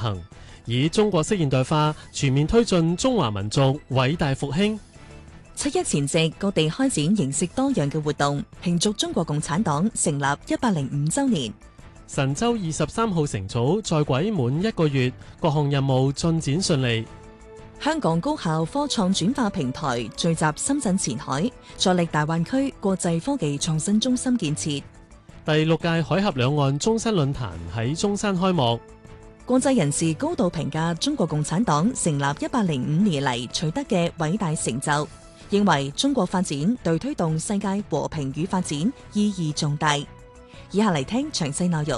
行，以中國式現代化全面推進中華民族偉大復興。 七一前夕，各地開展形式多樣嘅活動，慶祝中國共產黨成立105週年。 神舟23號乘組在軌滿1個月，各項任務進展順利。 香港高校科創轉化平台聚集深圳前海，助力大灣區國際科技創新中心建設。 第6屆海峽兩岸中山論壇喺中山開幕。 國際人士高度評價中國共產黨成立105年嚟取得嘅偉大成就，認為中國發展對推動世界和平與發展意義重大。以下嚟聽詳細內容。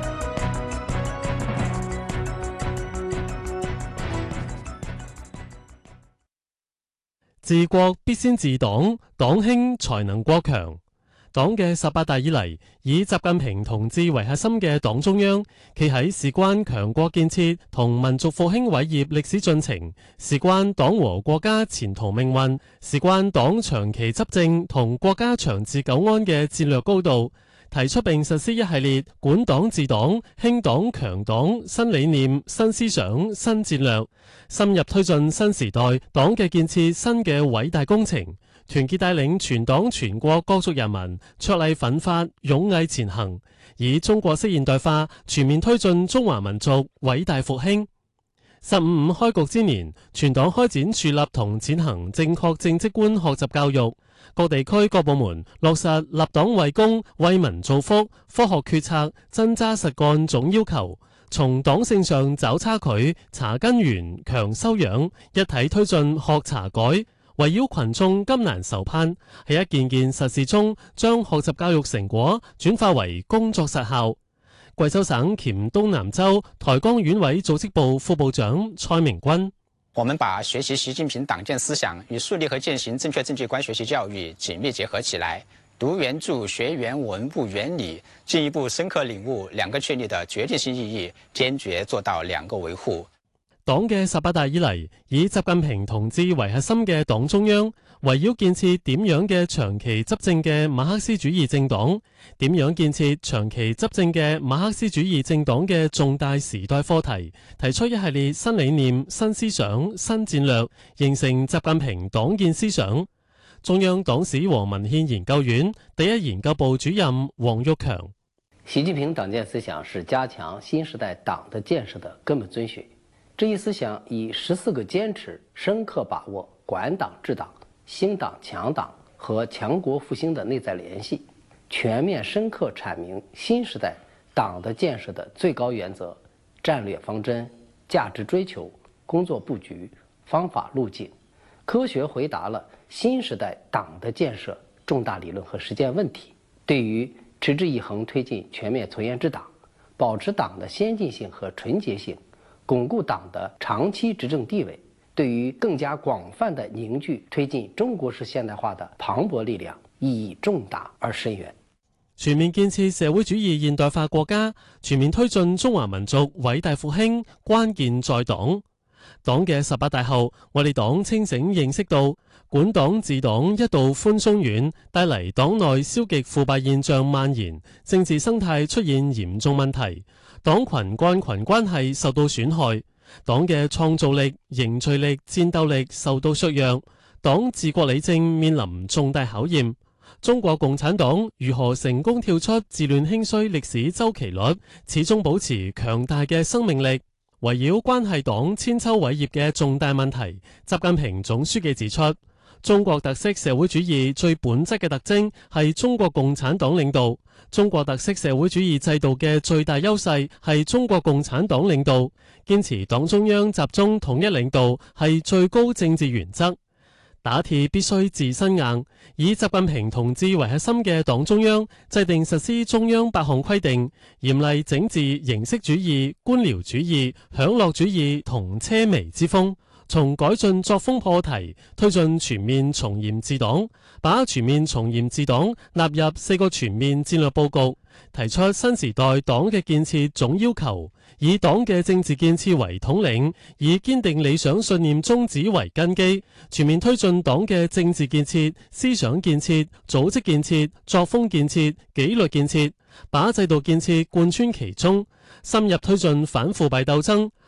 治國必先治黨，黨興才能國強。黨嘅18大以嚟，以習近平同志為核心嘅黨中央，企喺事關強國建設同民族復興偉業歷史進程，事關黨和國家前途命運，事關黨長期執政同國家長治久安嘅戰略高度，提出並實施一系列管黨治黨、興黨強黨新理念、新思想、新戰略，深入推進新時代黨嘅建設新嘅偉大工程，團結帶領全黨全國各族人民卓勵奮發、勇毅前行，以中國式現代化全面推進中華民族偉大復興。15.5開局之年，全黨開展樹立同踐行正確政績觀學習教育，各地區各部門落實立黨為公、為民造福、科學決策、真揸實幹總要求，從黨性上找差距、查根源、強修養，一體推進學查改，圍繞群眾急難愁盼，喺一件件實事中將學習教育成果轉化為工作實效。貴州省黔東南州台江縣委組織部副部長蔡明君： 我們把學習習近平黨建思想與樹立和踐行正確政績觀學習教育緊密結合起來，讀原著、學原文物原理，進一步深刻領悟兩個確立的決定性意義，堅決做到兩個維護。 黨嘅18大以嚟，以習近平同志為核心嘅黨中央，圍繞建設點樣嘅長期執政嘅馬克思主義政黨，點樣建設長期執政嘅馬克思主義政黨嘅重大時代課題，提出一系列新理念、新思想、新戰略，形成習近平黨建思想。中央黨史和文獻研究院第一研究部主任黃玉強： 習近平黨建思想是加強新時代黨的建設的根本遵循。這一思想以14個堅持深刻把握管黨治黨、興黨強黨和強國復興的內在聯繫，全面深刻闡明新時代黨的建設的最高原則、戰略方針、價值追求、工作布局、方法路徑，科學回答了新時代黨的建設重大理論和實踐問題，對於持之以恆推進全面從嚴治黨，保持黨的先進性和純潔性，鞏固黨的長期執政地位，對於更加廣泛的凝聚推進中國式現代化的磅礴力量意義重大而深遠。 全面建設社會主義現代化國家，全面推進中華民族偉大復興，關鍵在黨。黨嘅18大後，我哋黨清醒認識到，管黨治黨一道寬鬆軟，帶嚟黨內消極腐敗現象蔓延，政治生態出現嚴重問題，黨群幹群關係受到損害，黨嘅創造力、凝聚力、戰鬥力受到削弱，黨治國理政面臨重大考驗。中國共產黨如何成功跳出治亂興衰歷史周期率，始終保持強大嘅生命力？圍繞關係黨千秋偉業嘅重大問題，習近平總書記指出，中國特色社會主義最本質嘅特徵係中國共產黨領導，中國特色社會主義制度嘅最大優勢係中國共產黨領導，堅持黨中央集中統一領導係最高政治原則。打鐵必須自身硬，以習近平同志為核心嘅黨中央制定實施中央8項規定，嚴厲整治形式主義、官僚主義、享樂主義同奢靡之風，從改進作風破題，推進全面從嚴治黨，把全面從嚴治黨納入4個全面戰略佈局，提出新時代黨嘅建設總要求，以黨嘅政治建設為統領，以堅定理想信念宗旨為根基，全面推進黨嘅政治建設、思想建設、組織建設、作風建設、紀律建設，把制度建設貫穿其中，深入推進反腐敗鬥爭，